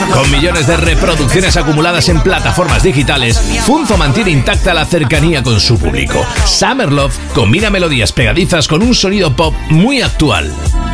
Con millones de reproducciones acumuladas en plataformas digitales, Funzo mantiene intacta la cercanía con su público. Summer Love combina melodías pegadizas con un sonido pop muy actual.